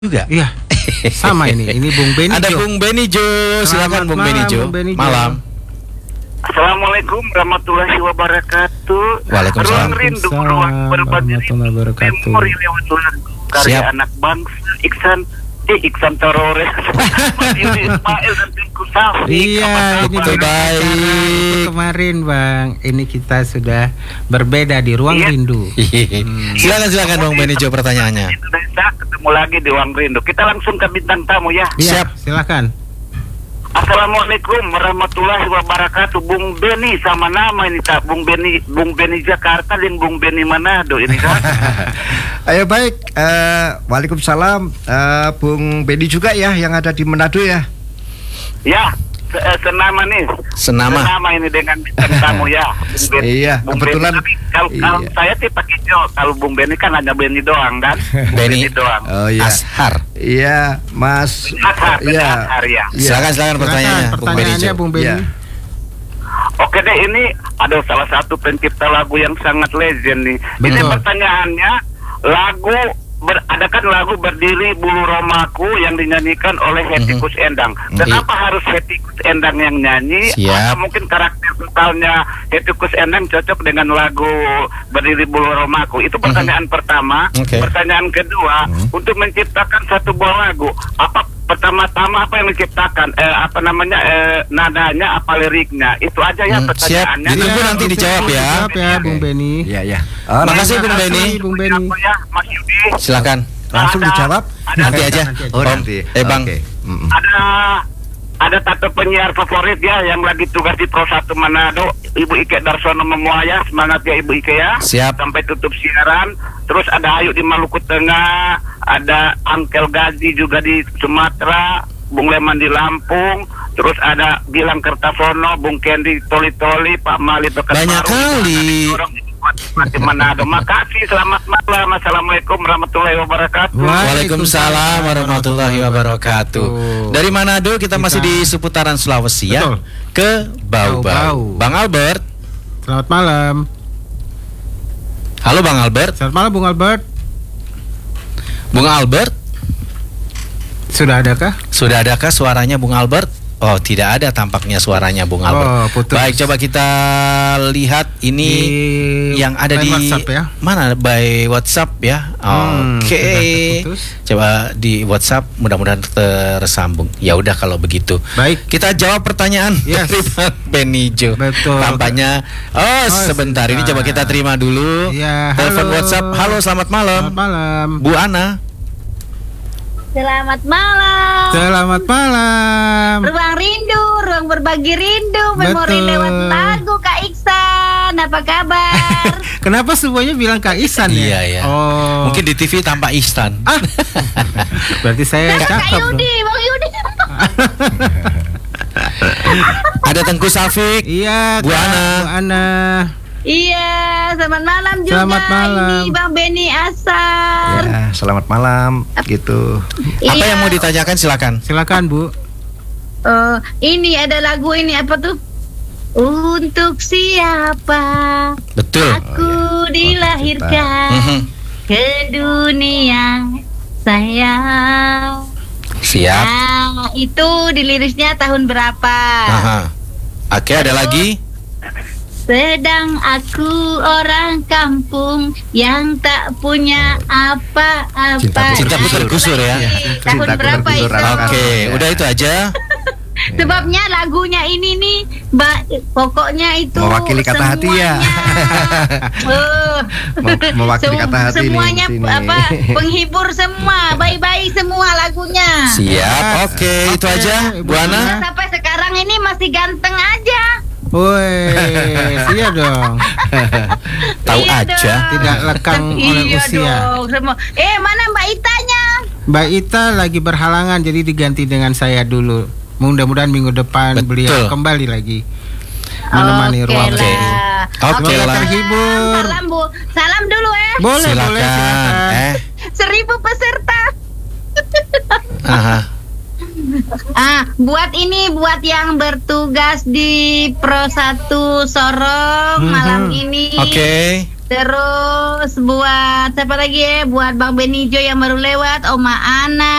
juga. Iya. Sama ini Bung Beni. Ada Bung Beni Jo. Silakan Bung Beni Jo. Malam. Assalamualaikum warahmatullahi wabarakatuh. Waalaikumsalam. Ruang rindu, ruang berbagi memori lewat lagu karya anak bangsa Iksan Torores. Ismail dan Tengku Safi. Iya, ini baik. Kemarin Bang, ini kita sudah berbeda di ruang rindu. Silakan Bung Beni Jo pertanyaannya. Indonesia ketemu lagi di ruang rindu. Kita langsung ke bintang tamu ya. Siap, silakan. Assalamualaikum warahmatullahi wabarakatuh. Bung Beni sama nama ini tak Bung Beni Jakarta dan Bung Beni Manado ini kan. Ayo baik, waalaikumsalam, Bung Beni juga ya yang ada di Manado ya. Ya, senama nih. Senama ini dengan bintang tamu ya. Bung Beni. Iya, Bung kebetulan. Beni, kalau saya sih pakai Jo. Kalau Bung Beni kan hanya Beni doang kan. Beni doang. Oh iya. Ashar. Iya, Mas. Iya. Silakan pertanyaannya Bung Beni. Ya. Oke deh, ini ada salah satu pencipta lagu yang sangat legend nih. Betul. Ini pertanyaannya, adakan lagu Berdiri Bulu Romaku yang dinyanyikan oleh Hetty Koes Endang. Kenapa harus Hetty Koes Endang yang nyanyi? Siap. Atau mungkin karakter vokalnya Hetty Koes Endang cocok dengan lagu Berdiri Bulu Romaku? Itu pertanyaan pertama. Pertanyaan kedua, untuk menciptakan satu buah lagu, pertama-tama apa yang menciptakan nadanya apa liriknya, itu aja ya pertanyaannya. Siap, ditunggu nanti dijawab ya. Siap ya Bung Beni. Iya. Makasih Bung Beni. Ya, Mas Yudi. Silakan. Langsung dijawab. Nanti aja. Nanti. Bang. Okay. Ada satu penyiar favorit ya yang lagi tugas di Pro 1 Manado, Ibu Ike Darsono Memuaya. Semangat ya Ibu Ike ya. Siap. Sampai tutup siaran. Terus ada Ayu di Maluku Tengah, ada Angkel Gazi juga di Sumatera, Bung Leman di Lampung, terus ada Gilang Kertasono, Bung Kendi Toli-Toli, Pak Mali Bekas Banyak kali. Di Manado. Makasih, selamat malam. Assalamualaikum warahmatullahi wabarakatuh. Waalaikumsalam warahmatullahi wabarakatuh. Dari Manado kita masih di seputaran Sulawesi ya. Ke Bau-Bau. Bang Albert. Selamat malam. Halo Bang Albert. Selamat malam Bung Albert. Bung Albert. Sudah adakah suaranya Bung Albert? Oh, tidak ada tampaknya suaranya Bung Albert. Putus. Baik, coba kita lihat ini yang ada di WhatsApp ya. Mana by WhatsApp ya. Oke. Coba di WhatsApp, mudah-mudahan tersambung. Ya udah kalau begitu. Baik. Kita jawab pertanyaan dari Beni Jo. Betul. Tampaknya sebentar. Ini coba kita terima dulu. Ya, telepon WhatsApp. Halo, selamat malam. Selamat malam. Bu Ana. Selamat malam. Selamat malam. Ruang rindu, ruang berbagi rindu, memori lewat lagu Kak Iksan. Apa kabar? Kenapa semuanya bilang Kak Ihsan ya? Iya. Oh. Mungkin di TV tampak Ihsan. Berarti saya cakep. Kak Yudi, Bang Yudi. Ada Tengku Safik. Iya, Bu Ana. Iya, selamat malam juga. Selamat malam. Ini Bang Beni Asar. Ya, selamat malam gitu. Apa yang mau ditanyakan silakan. Silakan Bu. Ini ada lagu ini apa tuh? Untuk siapa? Betul. Aku dilahirkan ke dunia sayang. Siap. Nah, itu di lirisnya tahun berapa? Oke, ada lagi. Sedang aku orang kampung yang tak punya apa-apa. Cintaku tergusur ya. Tahun berapa itu? Oke, udah itu aja. Sebabnya lagunya ini nih, pokoknya itu mewakili kata hati ya. Mewakili kata hati semuanya nih, penghibur semua, baik-baik semua lagunya. Siap. Oke, itu aja Bu Ana. Sampai sekarang ini masih ganteng aja. Woi, iya dong. Tahu Iya aja, dong. Tidak lekang oleh Iya usia. dong, semua. Mana Mbak Itanya? Mbak Ita lagi berhalangan, jadi diganti dengan saya dulu. Mudah-mudahan minggu depan beliau kembali lagi menemani ruang rindu. Oke lah. Terhibur. Salam Bu, salam dulu Boleh, silakan. 1000 peserta. Buat yang bertugas di Pro 1 Sorong malam ini. Oke. Terus buat siapa lagi ya? Buat Bang Benijo yang baru lewat, Oma Ana.